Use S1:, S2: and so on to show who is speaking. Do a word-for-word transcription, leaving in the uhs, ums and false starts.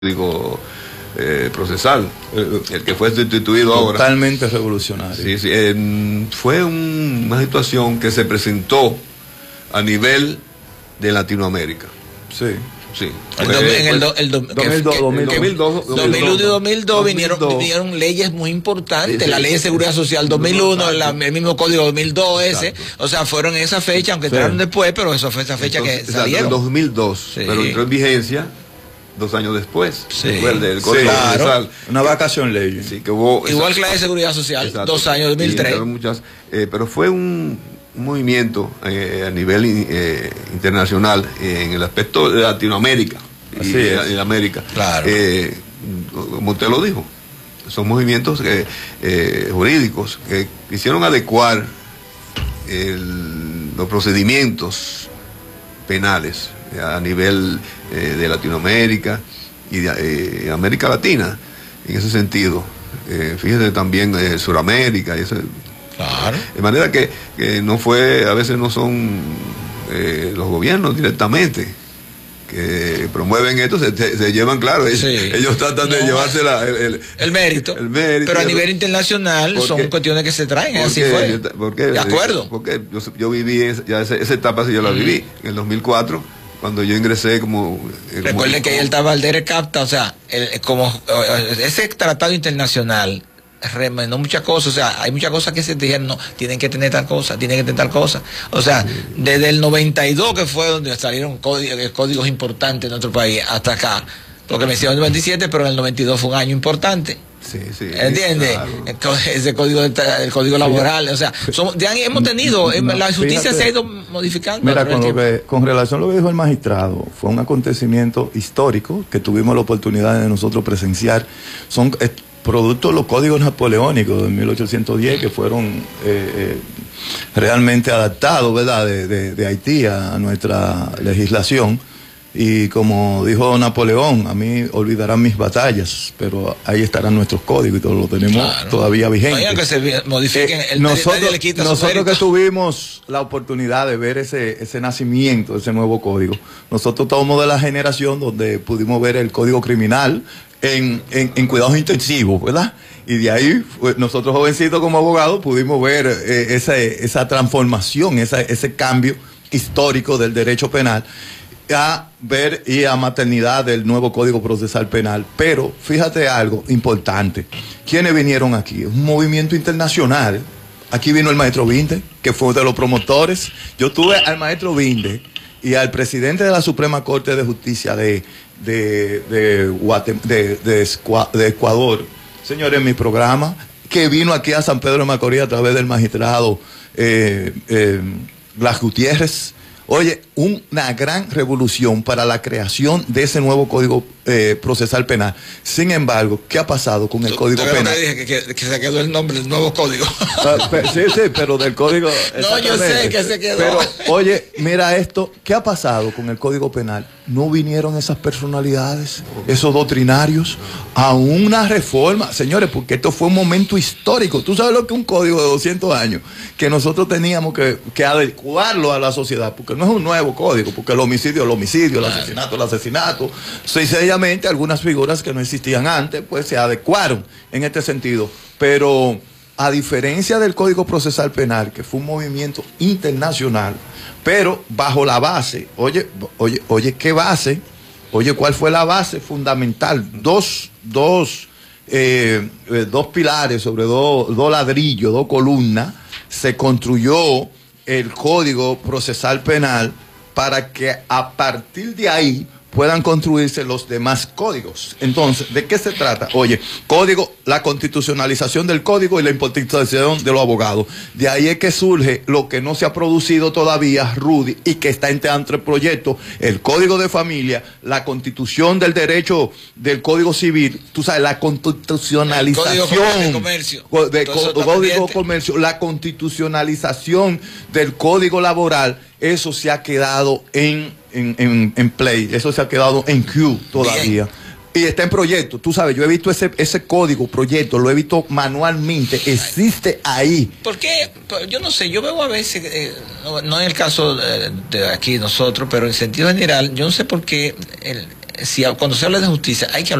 S1: Código eh, procesal, eh, el que fue sustituido ahora.
S2: Totalmente revolucionario.
S1: Sí, sí, eh, fue un, una situación que se presentó a nivel de Latinoamérica.
S2: Sí.
S1: Sí.
S3: El do, en el, do, el do,
S2: dos mil dos,
S3: dos mil dos, dos mil uno y dos mil dos vinieron, vinieron leyes muy importantes, sí, sí, la ley de seguridad social dos mil uno, la, el mismo código dos mil dos ese, exacto. O sea, fueron en esa fecha, aunque sí. entraron después, pero eso fue esa fecha. Entonces, que salieron.
S1: En dos mil dos, sí. Pero entró en vigencia dos años después.
S3: Sí.
S1: Recuerde, el código
S2: sí, claro.
S1: procesal.
S2: Una vacación ley.
S1: Sí, que hubo,
S3: igual que la de seguridad social, exacto. Dos años, dos mil tres.
S1: Muchas, eh, pero fue un un movimiento eh, a nivel eh, internacional eh, en el aspecto de Latinoamérica.
S2: Así
S1: y
S2: es.
S1: en América.
S3: Claro.
S1: Eh, como usted lo dijo, son movimientos eh, eh, jurídicos que quisieron adecuar el, los procedimientos penales a nivel eh, de Latinoamérica y de eh, América Latina, en ese sentido. Eh, fíjese también eh, Suramérica y eso.
S3: Claro.
S1: De manera que, que no fue, a veces no son eh, los gobiernos directamente que promueven esto, se, se, se llevan, claro, ellos, sí. ellos tratan no, de llevarse la, el, el,
S3: el, mérito,
S1: el mérito.
S3: Pero a nivel internacional porque, son cuestiones que se traen, así fue.
S1: Porque,
S3: de acuerdo.
S1: Porque yo, yo viví, esa, ya esa, esa etapa sí yo la viví, en el dos mil cuatro, cuando yo ingresé como...
S3: Eh, Recuerden que ahí estaba el Dere Capta, o sea, el, como ese tratado internacional remendó muchas cosas, o sea, hay muchas cosas que se dijeron, no, tienen que tener tal cosa, tienen que tener tal cosa, o sea, desde el noventa y dos que fue donde salieron códigos, códigos importantes en nuestro país, hasta acá, porque me hicieron en el noventa y siete, pero en el noventa y dos fue un año importante.
S1: Sí, sí.
S3: ¿Entiendes? Claro. Ese código, el código laboral, o sea, somos, ya hemos tenido, no, la justicia fíjate, se ha ido modificando.
S2: Mira, con, lo que, con relación a lo que dijo el magistrado, fue un acontecimiento histórico que tuvimos la oportunidad de nosotros presenciar. Son producto de los códigos napoleónicos de mil ochocientos diez que fueron eh, eh, realmente adaptados, ¿verdad?, de, de, de Haití a nuestra legislación. Y como dijo Napoleón, a mí olvidarán mis batallas, pero ahí estarán nuestros códigos y todo lo tenemos claro. todavía vigente.
S3: No, que se modifiquen, el
S2: nosotros
S3: le quita
S2: nosotros que tuvimos la oportunidad de ver ese, ese nacimiento, ese nuevo código, nosotros somos de la generación donde pudimos ver el código criminal en, en, en cuidados intensivos, ¿verdad? Y de ahí, pues, nosotros jovencitos como abogados pudimos ver eh, esa, esa transformación, esa, ese cambio histórico del derecho penal, a ver y a maternidad del nuevo Código Procesal Penal. Pero fíjate algo importante, ¿quiénes vinieron aquí? Un movimiento internacional. Aquí vino el maestro Vinde, que fue uno de los promotores. Yo tuve al maestro Vinde y al presidente de la Suprema Corte de Justicia de, de, de, Guatem de, de, de Ecuador, señores, en mi programa, que vino aquí a San Pedro de Macorís a través del magistrado eh, eh, Blas Gutiérrez. Oye, una gran revolución para la creación de ese nuevo Código eh, Procesal Penal. Sin embargo, ¿qué ha pasado con el Código
S3: Penal?
S2: Penal?
S3: Dije que, que, que se quedó el nombre del nuevo código.
S2: Uh, pe, sí, sí, pero del código...
S3: No, yo sé que se quedó.
S2: Pero, oye, mira esto, ¿qué ha pasado con el Código Penal? No vinieron esas personalidades, esos doctrinarios, a una reforma. Señores, porque esto fue un momento histórico. Tú sabes lo que es un código de doscientos años, que nosotros teníamos que, que adecuarlo a la sociedad, porque no es un nuevo código, porque el homicidio es el homicidio, el asesinato es el asesinato. Sencillamente, algunas figuras que no existían antes, pues se adecuaron en este sentido. Pero a diferencia del Código Procesal Penal, que fue un movimiento internacional, pero bajo la base, oye, oye, oye, ¿qué base? Oye, ¿cuál fue la base fundamental? Dos, dos, eh, eh, dos pilares sobre dos, dos ladrillos, dos columnas, se construyó el Código Procesal Penal para que a partir de ahí puedan construirse los demás códigos. Entonces, ¿de qué se trata? Oye, código, la constitucionalización del código y la importanciación de los abogados. De ahí es que surge lo que no se ha producido todavía, Rudy, y que está entre el proyecto, el código de familia, la constitución del derecho del código civil, tú sabes, la constitucionalización
S3: el código de comercio,
S2: de co código de comercio, la constitucionalización del código laboral. Eso se ha quedado en, en, en, en play, eso se ha quedado en queue todavía. Bien. Y está en proyecto, tú sabes, yo he visto ese, ese código, proyecto, lo he visto manualmente, existe ahí.
S3: ¿Por qué? Yo no sé, yo veo a veces, eh, no, no en el caso de, de aquí nosotros, pero en sentido general, yo no sé por qué el, si cuando se habla de justicia hay que hablar